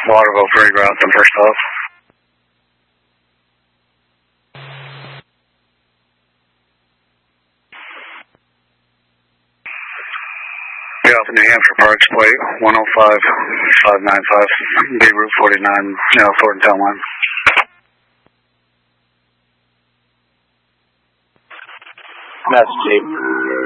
Waterville Ferry Ground, on first off. Be off in New Hampshire Parks Plate, 105595, be Route 49, Thornton Town Line. That's Chief.